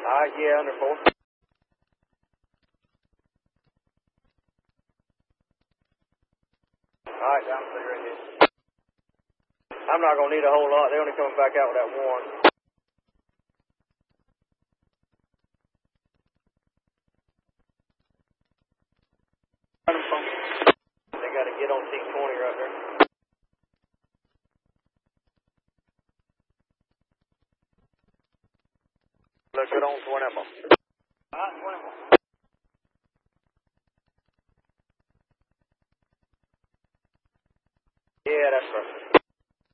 Yeah, under 4. Alright, down 3 right here. I'm not gonna need a whole lot. They're only coming back out with that one. They gotta get on T20 right there. Look good on 20 of them. Alright, 20 of them. Yeah, that's perfect.